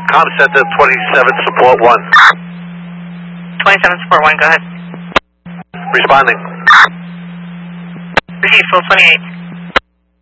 Com Center 27 Support 1. 27 Support 1, go ahead. Responding. Receive full 28.